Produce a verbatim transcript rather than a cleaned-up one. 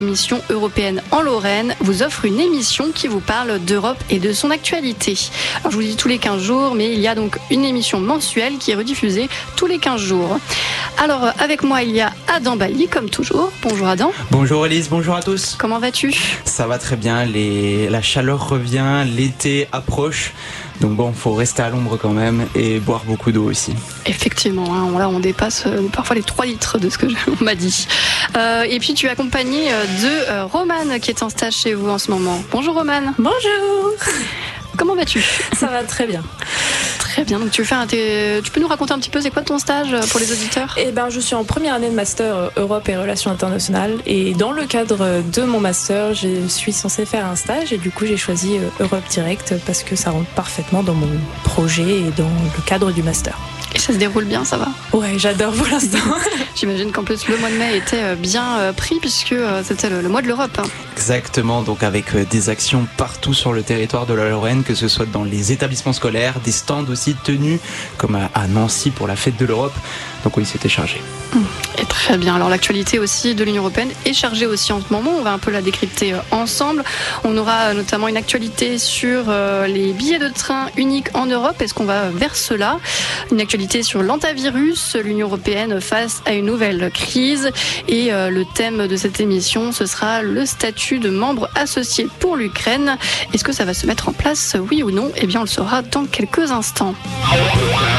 Mission européenne en Lorraine vous offre une émission qui vous parle d'Europe et de son actualité. Alors je vous dis tous les quinze jours, mais il y a donc une émission mensuelle qui est rediffusée tous les quinze jours. Alors avec moi il y a Adam Bali comme toujours. Bonjour Adam. Bonjour Elise, bonjour à tous. Comment vas-tu ? Ça va très bien, les... la chaleur revient, l'été approche. Donc bon, faut rester à l'ombre quand même et boire beaucoup d'eau aussi. Effectivement, hein, là on dépasse euh, parfois les trois litres de ce que on m'a dit. Euh, et puis tu es accompagné de euh, Romane qui est en stage chez vous en ce moment. Bonjour Romane. Bonjour. Comment vas-tu ? Ça va très bien. Très bien, donc tu, veux faire un t... tu peux nous raconter un petit peu c'est quoi ton stage pour les auditeurs ? Eh ben, je suis en première année de master Europe et Relations Internationales et dans le cadre de mon master, je suis censée faire un stage et du coup j'ai choisi Europe Direct parce que ça rentre parfaitement dans mon projet et dans le cadre du master. Et ça se déroule bien, ça va ? Ouais, j'adore pour l'instant. J'imagine qu'en plus le mois de mai était bien pris puisque c'était le mois de l'Europe. Exactement, donc avec des actions partout sur le territoire de la Lorraine, que ce soit dans les établissements scolaires, des stands aussi tenus comme à Nancy pour la fête de l'Europe. Donc oui, c'était chargé. Et très bien. Alors l'actualité aussi de l'Union européenne est chargée aussi en ce moment. On va un peu la décrypter ensemble. On aura notamment une actualité sur les billets de train uniques en Europe. Est-ce qu'on va vers cela ? Une actualité sur l'antivirus, l'Union européenne face à une nouvelle crise. Et le thème de cette émission, ce sera le statut de membre associé pour l'Ukraine. Est-ce que ça va se mettre en place, oui ou non ? Eh bien, on le saura dans quelques instants.